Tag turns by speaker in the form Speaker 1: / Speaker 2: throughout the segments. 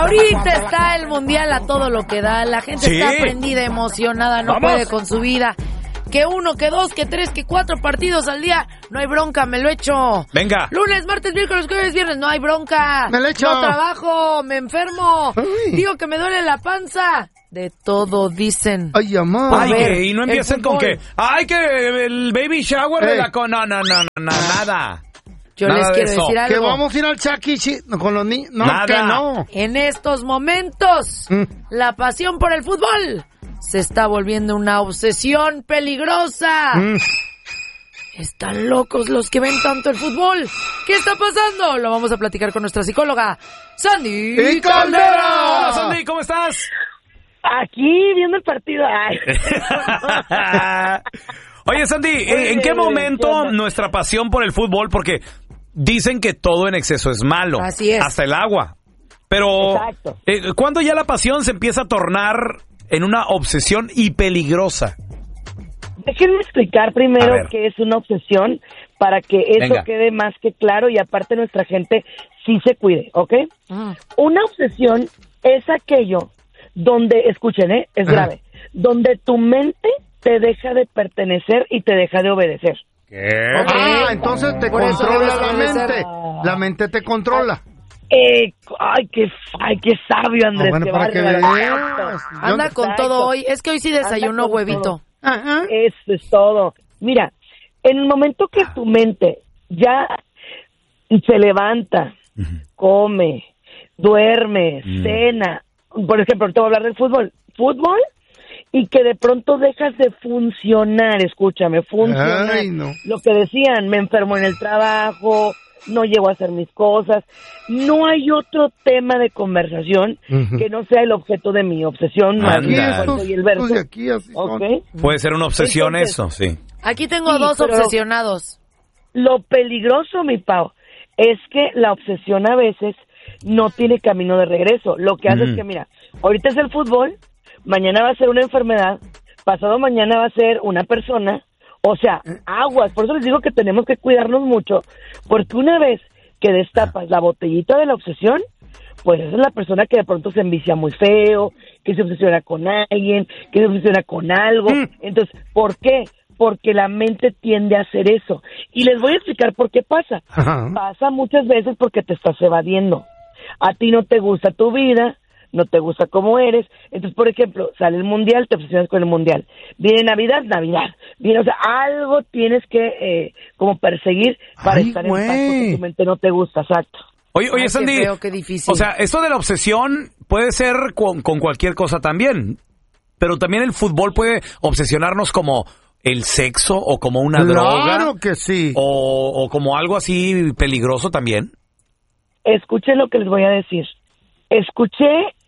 Speaker 1: Ahorita está el mundial a todo lo que da. La gente está prendida, emocionada, no puede con su vida. Que 1, que 2, que 3, que 4 partidos al día. No hay bronca, me lo echo.
Speaker 2: Venga.
Speaker 1: Lunes, martes, miércoles, jueves, viernes. No hay bronca.
Speaker 3: Me lo echo.
Speaker 1: No trabajo, me enfermo.
Speaker 3: Uy.
Speaker 1: Digo que me duele la panza. De todo dicen.
Speaker 3: Ay, amor.
Speaker 2: Ay,
Speaker 1: ver,
Speaker 2: que, y no empiecen con que, ay, que el baby shower de la con... No, nada.
Speaker 1: Yo
Speaker 2: Nada
Speaker 1: les
Speaker 2: de
Speaker 1: quiero
Speaker 2: eso.
Speaker 1: decir algo.
Speaker 3: Que vamos a ir al Chuck E. Cheese con los niños. No,
Speaker 2: Nada.
Speaker 3: que no.
Speaker 1: En estos momentos, la pasión por el fútbol se está volviendo una obsesión peligrosa. Están locos los que ven tanto el fútbol. ¿Qué está pasando? Lo vamos a platicar con nuestra psicóloga, Sandy
Speaker 3: ¡Y Caldera!
Speaker 2: Hola, Sandy, ¿cómo estás?
Speaker 4: Aquí viendo el partido. Ay.
Speaker 2: Oye, Sandy, ¿en qué momento nuestra pasión por el fútbol? Porque dicen que todo en exceso es malo.
Speaker 1: Así es.
Speaker 2: Hasta el agua. Pero,
Speaker 4: Exacto.
Speaker 2: ¿cuándo ya la pasión se empieza a tornar en una obsesión y peligrosa?
Speaker 4: Déjenme explicar
Speaker 2: A
Speaker 4: primero
Speaker 2: ver.
Speaker 4: qué es una obsesión para que eso
Speaker 2: Venga.
Speaker 4: quede más que claro y aparte nuestra gente sí se cuide, ¿ok? Una obsesión es aquello donde, escuchen, es grave, donde tu mente te deja de pertenecer y te deja de obedecer.
Speaker 3: Ah, entonces te
Speaker 1: Por eso
Speaker 3: controla
Speaker 1: debes
Speaker 3: la
Speaker 1: obedecer.
Speaker 3: mente. La mente te controla.
Speaker 4: Ay, qué sabio, Andrés.
Speaker 3: bueno,
Speaker 4: qué
Speaker 3: para que
Speaker 4: bárbaro.
Speaker 3: veas.
Speaker 1: Anda con
Speaker 4: Exacto.
Speaker 1: todo hoy. Es que hoy sí desayuno
Speaker 4: Anda con
Speaker 1: huevito.
Speaker 4: todo.
Speaker 3: Ajá.
Speaker 4: Eso es todo. Mira, en el momento que tu mente ya se levanta, come, duerme, cena, por ejemplo, ahorita voy a hablar del fútbol, y que de pronto dejas de funcionar, escúchame, funcionar.
Speaker 3: Ay, no.
Speaker 4: Lo que decían, me enfermo en el trabajo, no llego a hacer mis cosas. No hay otro tema de conversación que no sea el objeto de mi obsesión, más
Speaker 2: Anda.
Speaker 4: bien
Speaker 3: Aquí
Speaker 4: el
Speaker 3: estos,
Speaker 4: cuento y el verso.
Speaker 3: estos de aquí así son.
Speaker 4: ¿Ok?
Speaker 2: Puede ser una obsesión
Speaker 4: Entonces,
Speaker 2: eso, sí.
Speaker 1: Aquí tengo
Speaker 4: Sí,
Speaker 1: dos
Speaker 4: pero-
Speaker 1: obsesionados.
Speaker 4: Lo peligroso, mi Pau, es que la obsesión a veces no tiene camino de regreso. Lo que hace es que, mira, ahorita es el fútbol, mañana va a ser una enfermedad, pasado mañana va a ser una persona, o sea, aguas. Por eso les digo que tenemos que cuidarnos mucho, porque una vez que destapas la botellita de la obsesión, pues esa es la persona que de pronto se envicia muy feo, que se obsesiona con alguien, que se obsesiona con algo. Entonces, ¿por qué? Porque la mente tiende a hacer eso. Y les voy a explicar por qué pasa.
Speaker 3: Ajá.
Speaker 4: Pasa muchas veces porque te estás evadiendo. A ti no te gusta tu vida, no te gusta cómo eres. Entonces, por ejemplo, sale el mundial, te obsesionas con el mundial. Viene Navidad. Viene, o sea, algo tienes que como perseguir para
Speaker 3: Ay,
Speaker 4: estar en paz
Speaker 3: güey.
Speaker 4: porque tu mente no te gusta, exacto.
Speaker 2: Oye,
Speaker 1: Ay, qué
Speaker 2: Sandy,
Speaker 1: feo, qué difícil.
Speaker 2: o sea, esto de la obsesión puede ser con cualquier cosa también, pero también el fútbol puede obsesionarnos como el sexo o como una droga
Speaker 3: Claro que sí.
Speaker 2: o como algo así peligroso también.
Speaker 4: Escuchen lo que les voy a decir. Escuché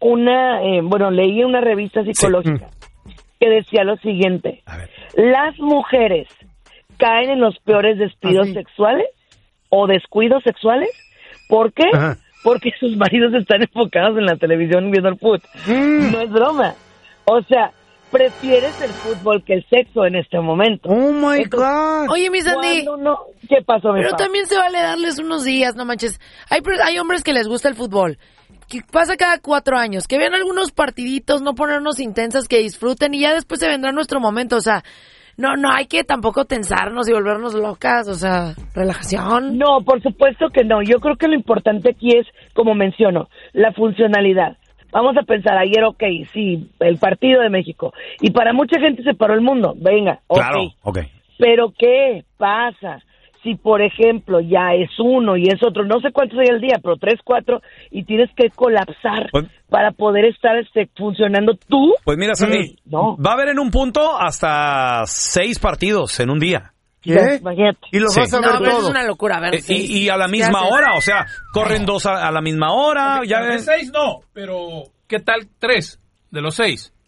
Speaker 4: leí una revista psicológica que decía lo siguiente:
Speaker 2: A ver.
Speaker 4: las mujeres caen en los peores despidos
Speaker 3: Así.
Speaker 4: sexuales o descuidos sexuales. ¿Por qué?
Speaker 3: Ajá.
Speaker 4: Porque sus maridos están enfocados en la televisión viendo el fútbol. No es broma. O sea, prefieres el fútbol que el sexo en este momento.
Speaker 3: Oh my
Speaker 4: Entonces,
Speaker 3: God.
Speaker 1: Oye, mi Sandy,
Speaker 4: ¿cuándo no? ¿Qué pasó, mi
Speaker 1: pero
Speaker 4: Pau?
Speaker 1: también se vale darles unos días, no manches. Hay hombres que les gusta el fútbol. Que pasa cada 4 años. Que vean algunos partiditos, no ponernos intensas, que disfruten y ya después se vendrá nuestro momento. O sea, no hay que tampoco tensarnos y volvernos locas. O sea, relajación.
Speaker 4: No, por supuesto que no. Yo creo que lo importante aquí es, como menciono, la funcionalidad. Vamos a pensar, ayer, ok, sí, el partido de México. Y para mucha gente se paró el mundo. Venga, ok.
Speaker 2: Claro, ok.
Speaker 4: Pero ¿qué pasa si, por ejemplo, ya es uno y es otro? No sé cuántos hay al día, pero 3, 4, y tienes que colapsar
Speaker 2: Pues-
Speaker 4: para poder estar funcionando tú.
Speaker 2: Pues mira, Sandy,
Speaker 4: No.
Speaker 2: va a haber en un punto hasta 6 partidos en un día.
Speaker 3: ¿Qué?
Speaker 4: Imagínate.
Speaker 3: Y los
Speaker 2: Sí.
Speaker 3: vas a
Speaker 1: No,
Speaker 3: ver
Speaker 1: pero eso es
Speaker 3: todo.
Speaker 1: una locura. A ver,
Speaker 2: Y a la
Speaker 1: ¿qué
Speaker 2: misma
Speaker 1: haces?
Speaker 2: hora, o sea, corren 2 a la misma hora. Ya
Speaker 5: De
Speaker 2: ves.
Speaker 5: 6 no, pero ¿qué tal 3 de los 6?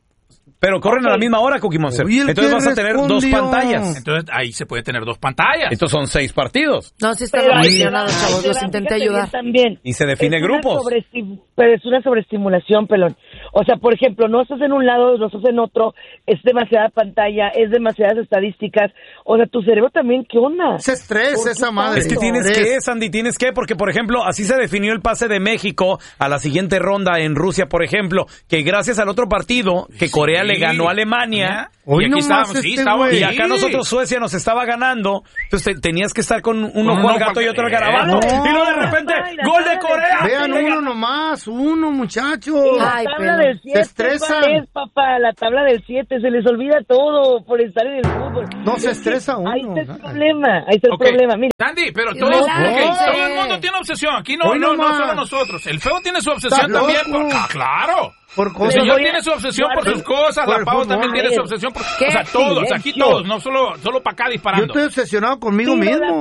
Speaker 2: Pero corren a la misma hora, Cookie Monster.
Speaker 3: Oye,
Speaker 2: Entonces vas a tener 2 pantallas.
Speaker 5: Entonces ahí se puede tener 2 pantallas.
Speaker 2: Estos son 6 partidos.
Speaker 1: No, sí está
Speaker 4: Pero ahí
Speaker 1: relacionado,
Speaker 4: te va,
Speaker 1: chavos,
Speaker 4: ahí te
Speaker 1: los
Speaker 4: va,
Speaker 1: intenté
Speaker 4: fíjate
Speaker 1: ayudar.
Speaker 4: bien también.
Speaker 2: Y se define
Speaker 4: Es una
Speaker 2: grupos.
Speaker 4: Pero es una sobreestimulación, pelón. O sea, por ejemplo, no estás en un lado, no estás en otro, es demasiada pantalla, es demasiadas estadísticas. O sea, tu cerebro también, ¿qué onda?
Speaker 3: Es estrés,
Speaker 4: ¿Por qué
Speaker 3: esa madre.
Speaker 2: Es que tienes
Speaker 3: Estrés.
Speaker 2: que, Sandy, tienes que, porque por ejemplo, así se definió el pase de México a la siguiente ronda en Rusia, por ejemplo, que gracias al otro partido, que Corea le ganó a Alemania,
Speaker 3: Hoy
Speaker 5: y aquí
Speaker 3: nomás
Speaker 5: estábamos, sí,
Speaker 3: este
Speaker 5: estábamos.
Speaker 3: güey.
Speaker 2: y acá nosotros Suecia nos estaba ganando, entonces tenías que estar con un ojo al gato y otro al garabato,
Speaker 3: No.
Speaker 2: y luego de repente,
Speaker 4: Ay, la
Speaker 2: ¡gol de
Speaker 4: madre.
Speaker 2: Corea!
Speaker 3: Vean uno nomás, uno, muchachos.
Speaker 4: La
Speaker 1: Ay,
Speaker 4: tabla
Speaker 1: pelón.
Speaker 4: del 7,
Speaker 3: Se estresan.
Speaker 4: ¿cuál es, papá? La tabla del 7, se les olvida todo por estar en el fútbol.
Speaker 3: No, se
Speaker 4: Es que
Speaker 3: estresa uno.
Speaker 4: Ahí está el problema, ahí está el
Speaker 5: Ok.
Speaker 4: problema. Mira,
Speaker 5: Sandy, pero
Speaker 1: Sí,
Speaker 5: todo,
Speaker 1: relájense.
Speaker 5: todo el mundo tiene obsesión. Aquí no,
Speaker 3: Hoy
Speaker 5: no
Speaker 3: nomás.
Speaker 5: solo nosotros. El feo tiene su obsesión
Speaker 3: Estás
Speaker 5: también.
Speaker 3: loco.
Speaker 5: Claro.
Speaker 3: Por
Speaker 5: El
Speaker 3: cosas.
Speaker 5: señor
Speaker 4: voy a-
Speaker 5: tiene su obsesión por
Speaker 4: Guarda.
Speaker 5: sus cosas,
Speaker 3: Por
Speaker 5: la
Speaker 3: el
Speaker 5: Pau
Speaker 3: fútbol.
Speaker 5: también tiene su
Speaker 4: Qué
Speaker 5: obsesión por... O sea, todos,
Speaker 4: silencio.
Speaker 5: aquí todos, no solo para acá
Speaker 3: Yo
Speaker 5: disparando.
Speaker 3: estoy obsesionado conmigo
Speaker 4: pido
Speaker 3: mismo.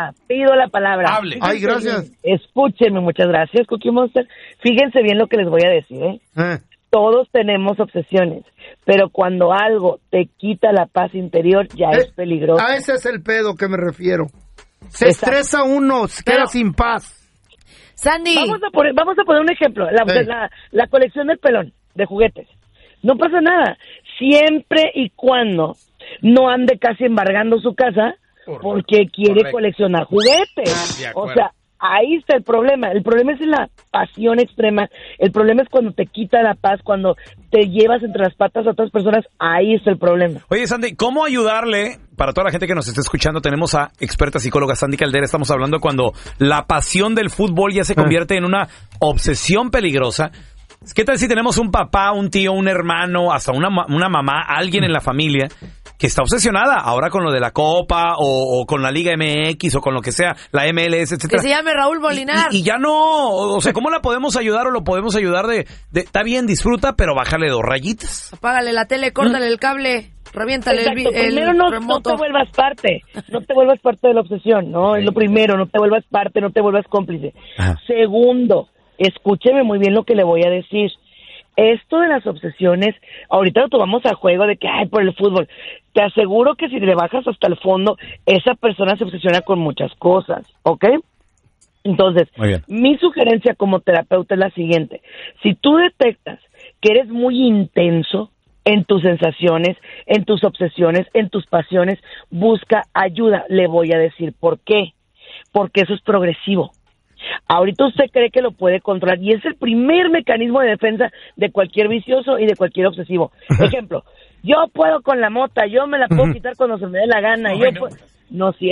Speaker 4: la palabra.
Speaker 5: Hable.
Speaker 4: Fíjense
Speaker 3: Ay, gracias.
Speaker 4: bien, escúchenme, muchas gracias, Cookie Monster. Fíjense bien lo que les voy a decir, ¿eh? Todos tenemos obsesiones, pero cuando algo te quita la paz interior, ya es peligroso.
Speaker 3: A ese es el pedo que me refiero. Se
Speaker 4: Exacto.
Speaker 3: estresa uno, se queda
Speaker 1: Pero-
Speaker 3: sin paz.
Speaker 1: Sandy,
Speaker 4: Vamos a poner un ejemplo,
Speaker 3: Sí.
Speaker 4: la colección del pelón, de juguetes. No pasa nada, siempre y cuando no ande casi embargando su casa porque quiere
Speaker 5: Correcto.
Speaker 4: coleccionar juguetes.
Speaker 5: De
Speaker 4: O
Speaker 5: acuerdo.
Speaker 4: sea, ahí está el problema es la pasión extrema, el problema es cuando te quita la paz, cuando te llevas entre las patas a otras personas, ahí está el problema.
Speaker 2: Oye, Sandy, ¿cómo ayudarle? Para toda la gente que nos está escuchando, tenemos a experta psicóloga Sandy Caldera. Estamos hablando cuando la pasión del fútbol ya se convierte en una obsesión peligrosa. ¿Qué tal si tenemos un papá, un tío, un hermano, hasta una mamá, alguien en la familia que está obsesionada ahora con lo de la Copa o con la Liga MX o con lo que sea, la MLS,
Speaker 1: que
Speaker 2: etcétera?
Speaker 1: se llame Raúl Molinar.
Speaker 2: Y ya no, o sea, ¿cómo la podemos ayudar o lo podemos ayudar de está bien, disfruta, pero bájale 2 rayitas?
Speaker 1: Apágale la tele, córtale el cable, reviéntale
Speaker 4: Exacto,
Speaker 1: el
Speaker 4: primero no
Speaker 1: remoto.
Speaker 4: te vuelvas parte, no te vuelvas parte de la obsesión, ¿no? Es lo primero, no te vuelvas parte, no te vuelvas cómplice.
Speaker 2: Ajá.
Speaker 4: Segundo, escúcheme muy bien lo que le voy a decir. Esto de las obsesiones, ahorita lo tomamos a juego de que, ay, por el fútbol. Te aseguro que si le bajas hasta el fondo, esa persona se obsesiona con muchas cosas, ¿ok? Entonces,
Speaker 2: Muy bien.
Speaker 4: mi sugerencia como terapeuta es la siguiente. Si tú detectas que eres muy intenso en tus sensaciones, en tus obsesiones, en tus pasiones, busca ayuda. Le voy a decir por qué. Porque eso es progresivo. Ahorita usted cree que lo puede controlar y es el primer mecanismo de defensa de cualquier vicioso y de cualquier obsesivo. Ejemplo, yo puedo con la mota, yo me la puedo quitar cuando se me dé la gana. No es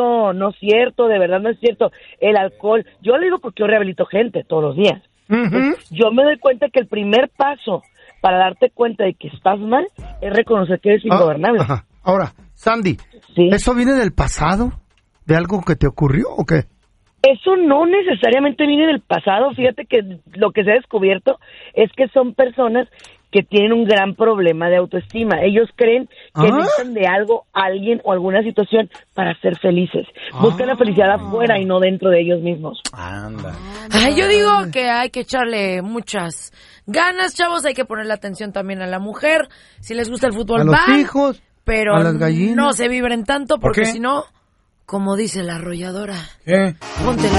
Speaker 4: cierto, de verdad no es cierto. El alcohol, yo le digo porque yo rehabilito gente todos los días. Yo me doy cuenta que el primer paso para darte cuenta de que estás mal es reconocer que eres ingobernable.
Speaker 3: Ajá. Ahora, Sandy,
Speaker 4: Sí.
Speaker 3: ¿eso viene del pasado? ¿De algo que te ocurrió o qué?
Speaker 4: Eso no necesariamente viene del pasado. Fíjate que lo que se ha descubierto es que son personas que tienen un gran problema de autoestima. Ellos creen que necesitan de algo, alguien o alguna situación para ser felices. Buscan la felicidad afuera y no dentro de ellos mismos.
Speaker 2: Anda.
Speaker 1: Ay, yo digo que hay que echarle muchas ganas, chavos. Hay que ponerle atención también a la mujer. Si les gusta el fútbol,
Speaker 3: A los
Speaker 1: van,
Speaker 3: hijos,
Speaker 1: pero
Speaker 3: a las gallinas.
Speaker 1: no se vibren tanto porque
Speaker 2: qué?
Speaker 1: si no, como dice la arrolladora,
Speaker 2: ¿Qué?
Speaker 1: ponte la